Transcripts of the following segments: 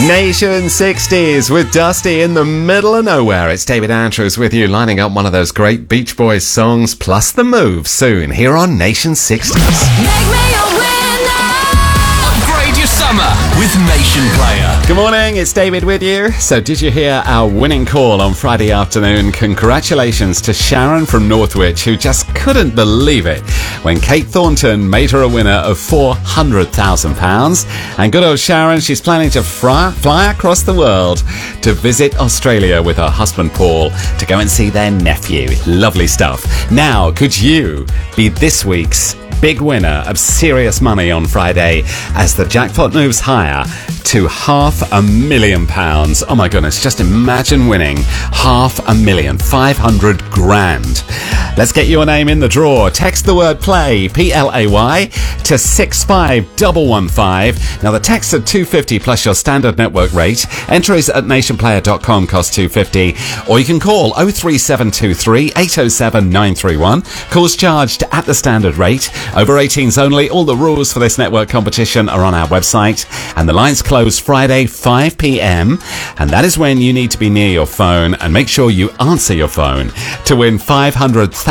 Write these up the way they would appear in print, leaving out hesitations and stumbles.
Nation 60s with Dusty in the middle of nowhere. It's David Andrews with you, lining up one of those great Beach Boys songs, plus The Move, soon here on Nation 60s. Make me a winner. Upgrade your summer with Nation Player. Good morning, it's David with you. So did you hear our winning call on Friday afternoon? Congratulations to Sharon from Northwich, who just couldn't believe it when Kate Thornton made her a winner of £400,000. And good old Sharon, she's planning to fly across the world to visit Australia with her husband Paul to go and see their nephew. Lovely stuff. Now, could you be this week's big winner of serious money on Friday as the jackpot moves higher to £500,000? Oh my goodness, just imagine winning £500,000, 500 grand. Let's get your name in the draw. Text the word play, P-L-A-Y, to 65115. Now the text at $2.50 plus your standard network rate. Entries at nationplayer.com cost $2.50, or you can call 03723 807 931. Calls charged at the standard rate. Over 18s only. All the rules for this network competition are on our website, and the lines close Friday 5 p.m. and that is when you need to be near your phone, and make sure you answer your phone to win £500,000,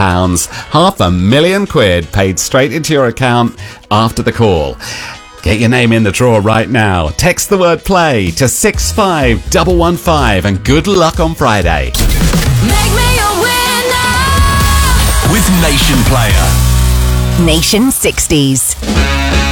£500,000 paid straight into your account after the call. Get your name in the draw right now. Text the word play to 65115, and good luck on Friday. Make me a winner. With Nation Player. Nation 60s.